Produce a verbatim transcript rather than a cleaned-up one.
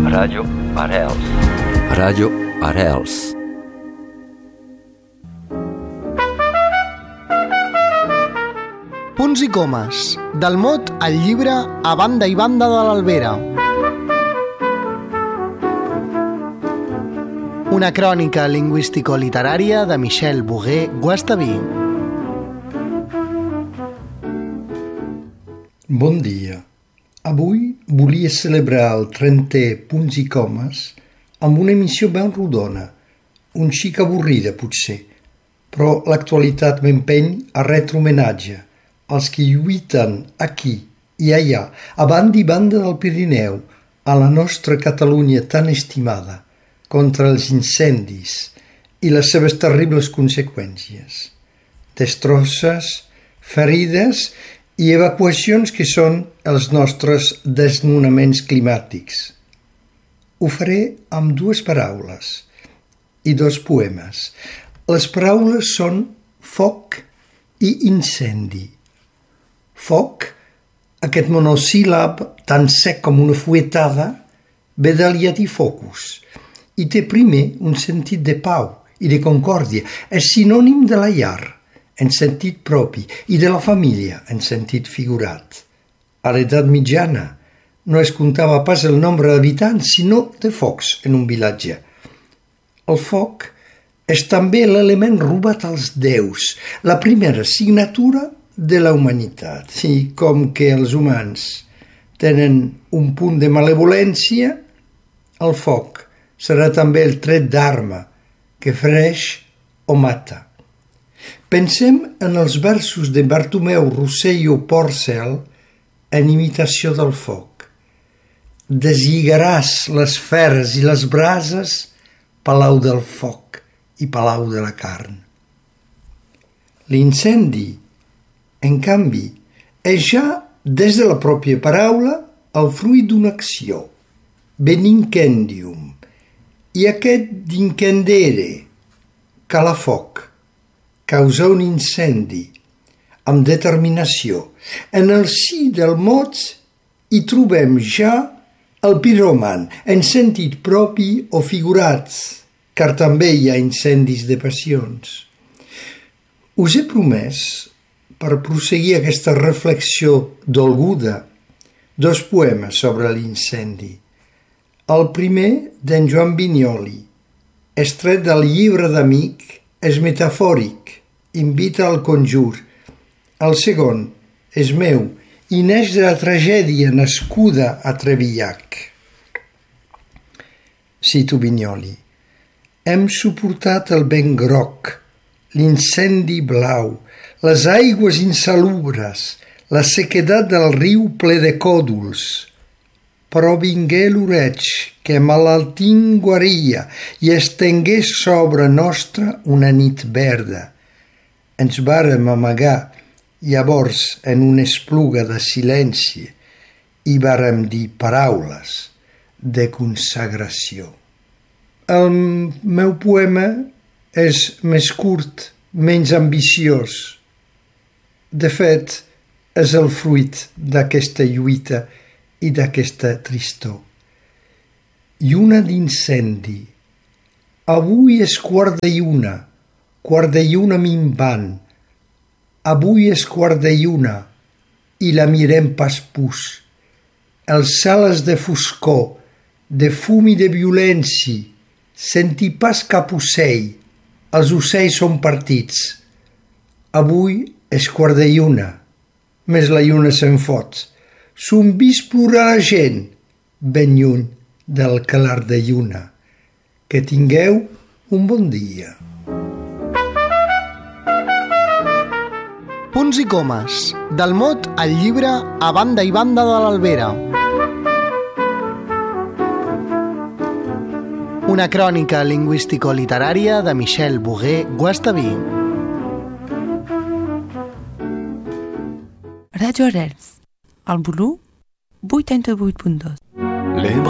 Ràdio Arrels. Ràdio Arrels. Punts i comes, del mot al llibre A banda i banda de l'Albera. Una crònica lingüístico-literària de Michel Bogué-Guastaví. Bon dia. Avui volia celebrar el trentè Punts i comes amb una emissió ben rodona, un xic avorrida potser, però l'actualitat m'empeny a retre homenatge als que lluiten aquí i allà, a banda i banda del Pirineu, a la nostra Catalunya tan estimada, contra els incendis i les seves terribles conseqüències. Destrosses, ferides i evacuacions que són els nostres desnonaments climàtics. Ho faré amb dues paraules i dos poemes. Les paraules són foc i incendi. Foc, aquest monosíl·lab tan sec com una fuetada, ve del llatí focus i té primer un sentit de pau i de concòrdia. És sinònim de la llar, en sentit propi, i de la família, en sentit figurat. A l'edat mitjana no es comptava pas el nombre d'habitants, sinó de focs en un vilatge. El foc és també l'element robat als déus, la primera signatura de la humanitat. I com que els humans tenen un punt de malevolència, el foc serà també el tret d'arma que fereix o mata. Pensem en els versos de Bartomeu Rosselló Porcel en imitació del foc. Deslligaràs les feres i les brases, palau del foc i palau de la carn. L'incendi, en canvi, és ja, des de la pròpia paraula, el fruit d'una acció, benincendium, i aquest d'incendere, calafoc, causar un incendi, amb determinació. En el si del mot hi trobem ja el piròman, en sentit propi o figurat, car també hi ha incendis de passions. Us he promès, per proseguir aquesta reflexió dolguda, dos poemes sobre l'incendi. El primer, d'en Joan Vinyoli, extret del llibre d'Amic, és metafòric, invita al conjur. El segon és meu i neix de la tragèdia nascuda a Trevillac. Cito Vinyoli. Hem suportat el vent groc, l'incendi blau, les aigües insalubres, la sequedat del riu ple de còdols. Però vingué l'oreig que malaltint guaria i estengué sobre nostra una nit verda. Ens vàrem amagar llavors en una espluga de silenci i vàrem dir paraules de consagració. El meu poema és més curt, menys ambiciós. De fet, és el fruit d'aquesta lluita i d'aquesta tristor. Lluna d'incendi. Avui és quart de lluna, quart de lluna minvant. Avui és quart de lluna i la mirem pas pus. El cel és de foscor, de fum i de violència. Senti pas cap ocell, els ocells són partits. Avui és quart de lluna, més la lluna se'n fot. Son vist plorar la gent, ben lluny del calar de lluna. Que tingueu un bon dia. Punts i comes, del mot al llibre A banda i banda de l'Albera. Una crònica lingüístico-literària de Michel Bogué-Guastaví. Ràdio Arrels, al volum vuitanta-vuit punt dos.